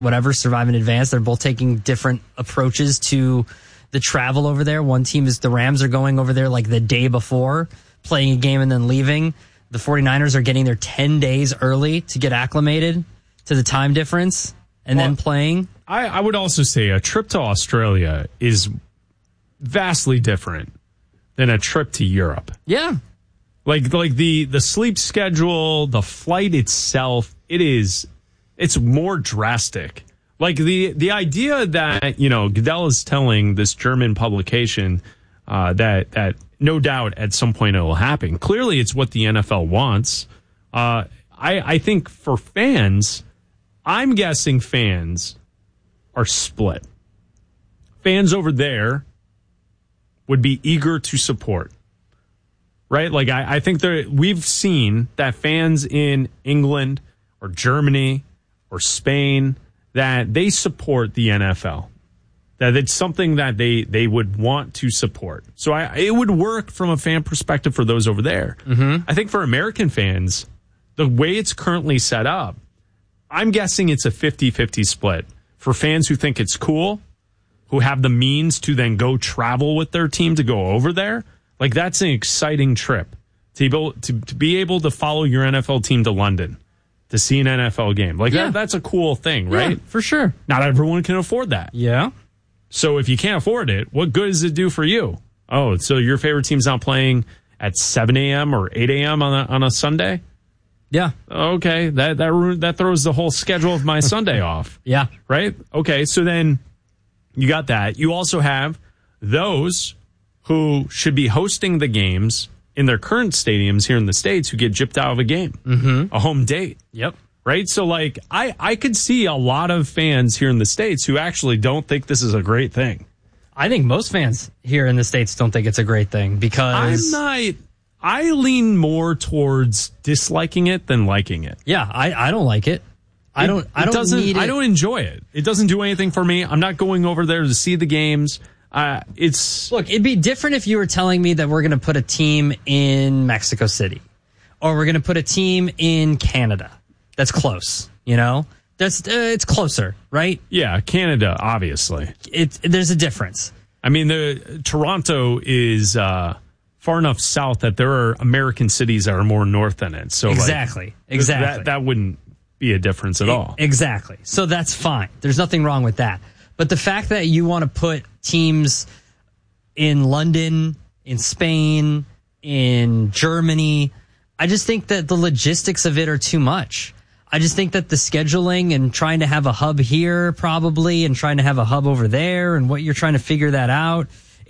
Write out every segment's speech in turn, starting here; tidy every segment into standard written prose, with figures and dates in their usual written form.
whatever, Survive in Advance. They're both taking different approaches to the travel over there. One team is the Rams are going over there like the day before, playing a game and then leaving. The 49ers are getting there 10 days early to get acclimated to the time difference and then playing. I would also say a trip to Australia is vastly different than a trip to Europe. Yeah. Like the sleep schedule, the flight itself, it's more drastic. Like the idea that, Goodell is telling this German publication that no doubt at some point it will happen. Clearly it's what the NFL wants. I think for fans, I'm guessing fans are split. Fans over there would be eager to support. Right? Like, I think we've seen that fans in England or Germany or Spain, that they support the NFL. That it's something that they would want to support. So it would work from a fan perspective for those over there. Mm-hmm. I think for American fans, the way it's currently set up, I'm guessing it's a 50-50 split. For fans who think it's cool, who have the means to then go travel with their team to go over there, like, that's an exciting trip to be able to follow your NFL team to London to see an NFL game. Like, that's a cool thing, right? Yeah, for sure. Not everyone can afford that. Yeah. So if you can't afford it, what good does it do for you? Oh, so your favorite team's not playing at 7 a.m. or 8 a.m. on a Sunday? Yeah. Okay, that throws the whole schedule of my Sunday off. Yeah. Right? Okay, so then you got that. You also have those who should be hosting the games in their current stadiums here in the States who get gypped out of a game, a home date. Yep. Right? So, like, I could see a lot of fans here in the States who actually don't think this is a great thing. I think most fans here in the States don't think it's a great thing because... I lean more towards disliking it than liking it. Yeah, I don't like it. I don't enjoy it. It doesn't do anything for me. I'm not going over there to see the games. Look, it'd be different if you were telling me that we're going to put a team in Mexico City or we're going to put a team in Canada. That's close, it's closer, right? Yeah, Canada, obviously. There's a difference. I mean, Toronto is far enough south that there are American cities that are more north than it. So exactly. That wouldn't be a difference at all. Exactly. So that's fine. There's nothing wrong with that. But the fact that you want to put teams in London, in Spain, in Germany, I just think that the logistics of it are too much. I just think that the scheduling and trying to have a hub here probably and trying to have a hub over there and what you're trying to figure that out,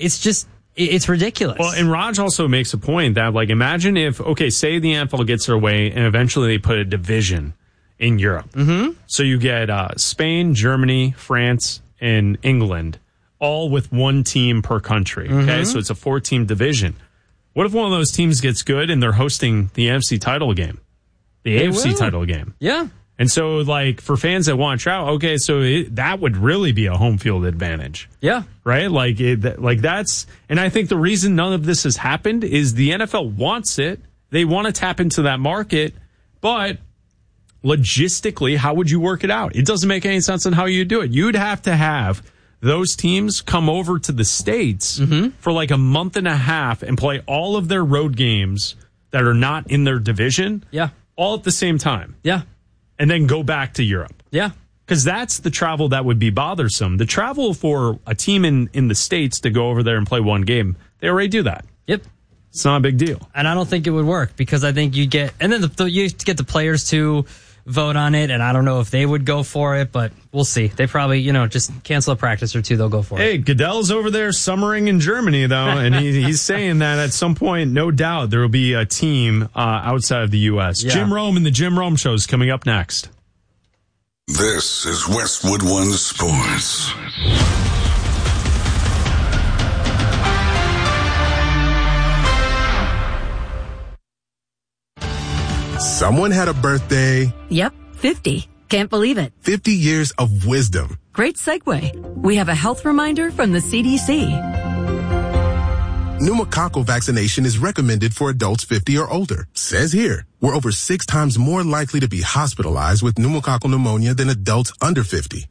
it's ridiculous. Well, and Raj also makes a point that, like, imagine if, say the NFL gets their way and eventually they put a division in Europe. Mm-hmm. So you get Spain, Germany, France, and England, all with one team per country. Okay, mm-hmm. So it's a 4-team division. What if one of those teams gets good and they're hosting the NFC title game, the AFC title game? Yeah. And so, like, for fans that want to travel, that would really be a home field advantage. Yeah. Right? That's, and I think the reason none of this has happened is the NFL wants it. They want to tap into that market, but logistically, how would you work it out? It doesn't make any sense on how you do it. You'd have to have those teams come over to the States for like a month and a half and play all of their road games that are not in their division. Yeah. All at the same time. Yeah. And then go back to Europe. Yeah. Because that's the travel that would be bothersome. The travel for a team in the States to go over there and play one game, they already do that. Yep. It's not a big deal. And I don't think it would work because I think you get, and then you get the players to vote on it, and I don't know if they would go for it, but we'll see. They probably, just cancel a practice or two, they'll go for it. Hey, Goodell's over there summering in Germany, though, and he's saying that at some point, no doubt, there will be a team outside of the U.S. Yeah. Jim Rome and the Jim Rome Show is coming up next. This is Westwood One Sports. Someone had a birthday. Yep, 50. Can't believe it. 50 years of wisdom. Great segue. We have a health reminder from the CDC. Pneumococcal vaccination is recommended for adults 50 or older. Says here, we're over 6 times more likely to be hospitalized with pneumococcal pneumonia than adults under 50.